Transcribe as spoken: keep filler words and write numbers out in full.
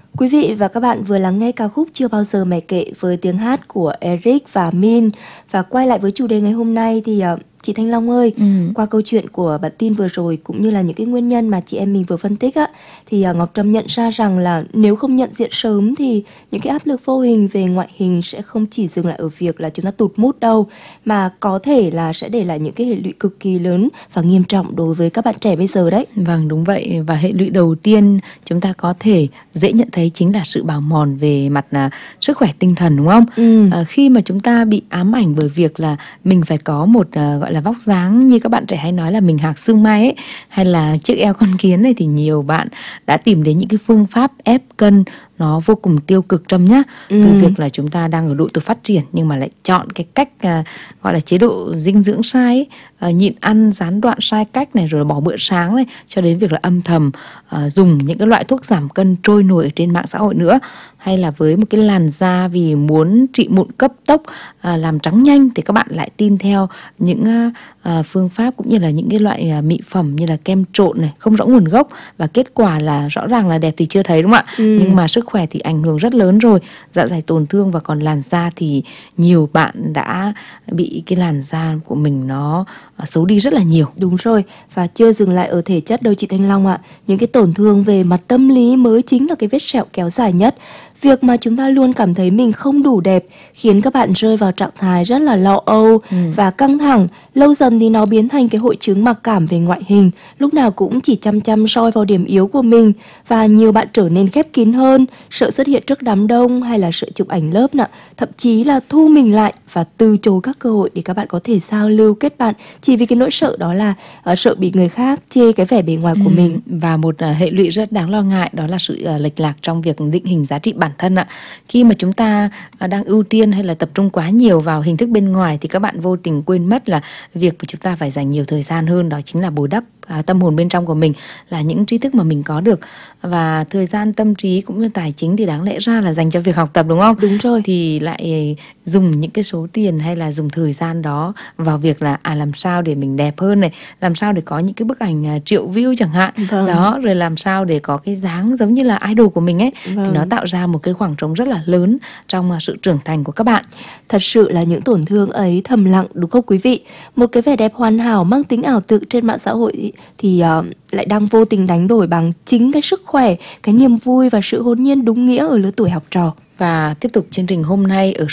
Quý vị và các bạn vừa lắng nghe ca khúc Chưa Bao Giờ Mẹ Kể với tiếng hát của Eric và Min. Và quay lại với chủ đề ngày hôm nay thì uh, chị Thanh Long ơi, ừ. qua câu chuyện của bản tin vừa rồi cũng như là những cái nguyên nhân mà chị em mình vừa phân tích á, thì uh, Ngọc Trâm nhận ra rằng là nếu không nhận diện sớm thì những cái áp lực vô hình về ngoại hình sẽ không chỉ dừng lại ở việc là chúng ta tụt mood đâu, mà có thể là sẽ để lại những cái hệ lụy cực kỳ lớn và nghiêm trọng đối với các bạn trẻ bây giờ đấy. Vâng, đúng vậy. Và hệ lụy đầu tiên chúng ta có thể dễ nhận thấy chính là sự bào mòn về mặt à, sức khỏe tinh thần, đúng không? Ừ. À, khi mà chúng ta bị ám ảnh bởi việc là mình phải có một à, gọi là vóc dáng như các bạn trẻ hay nói là mình hạc xương mai ấy, hay là chiếc eo con kiến này, thì nhiều bạn đã tìm đến những cái phương pháp ép cân nó vô cùng tiêu cực Trâm nhá. Ừ. Từ việc là chúng ta đang ở độ tuổi phát triển nhưng mà lại chọn cái cách à, gọi là chế độ dinh dưỡng sai ấy, à, nhịn ăn gián đoạn sai cách này, rồi bỏ bữa sáng này, cho đến việc là âm thầm à, dùng những cái loại thuốc giảm cân trôi nổi ở trên mạng xã hội nữa. Hay là với một cái làn da vì muốn trị mụn cấp tốc, à, làm trắng nhanh thì các bạn lại tin theo những à, phương pháp cũng như là những cái loại à, mỹ phẩm như là kem trộn này, không rõ nguồn gốc, và kết quả là rõ ràng là đẹp thì chưa thấy, đúng không ạ? Ừ. Nhưng mà sức khỏe thì ảnh hưởng rất lớn rồi, dạ dày tổn thương, và còn làn da thì nhiều bạn đã bị cái làn da của mình nó xấu đi rất là nhiều. Đúng rồi, và chưa dừng lại ở thể chất đâu chị Thanh Long ạ. Những cái tổn thương về mặt tâm lý mới chính là cái vết sẹo kéo dài nhất. Việc mà chúng ta luôn cảm thấy mình không đủ đẹp khiến các bạn rơi vào trạng thái rất là lo âu ừ. và căng thẳng. Lâu dần thì nó biến thành cái hội chứng mặc cảm về ngoại hình, lúc nào cũng chỉ chăm chăm soi vào điểm yếu của mình. Và nhiều bạn trở nên khép kín hơn, sợ xuất hiện trước đám đông hay là sợ chụp ảnh lớp nè, thậm chí là thu mình lại và từ chối các cơ hội để các bạn có thể giao lưu kết bạn, chỉ vì cái nỗi sợ đó là uh, sợ bị người khác chê cái vẻ bề ngoài của ừ. mình. Và một uh, hệ lụy rất đáng lo ngại đó là sự uh, lệch lạc trong việc định hình giá trị bản thân ạ. Khi mà chúng ta uh, đang ưu tiên hay là tập trung quá nhiều vào hình thức bên ngoài thì các bạn vô tình quên mất là việc mà chúng ta phải dành nhiều thời gian hơn, đó chính là bồi đắp À, tâm hồn bên trong của mình, là những tri thức mà mình có được. Và thời gian, tâm trí cũng như tài chính thì đáng lẽ ra là dành cho việc học tập, đúng không? Đúng rồi. Thì lại dùng những cái số tiền hay là dùng thời gian đó vào việc là à làm sao để mình đẹp hơn này, làm sao để có những cái bức ảnh à, triệu view chẳng hạn. Vâng. Đó, rồi làm sao để có cái dáng giống như là idol của mình ấy. Vâng. Thì nó tạo ra một cái khoảng trống rất là lớn trong uh, sự trưởng thành của các bạn. Thật sự là những tổn thương ấy thầm lặng, đúng không quý vị? Một cái vẻ đẹp hoàn hảo mang tính ảo tưởng trên mạng xã hội thì uh, lại đang vô tình đánh đổi bằng chính cái sức khỏe, cái niềm vui và sự hồn nhiên đúng nghĩa ở lứa tuổi học trò. Và tiếp tục chương trình hôm nay ở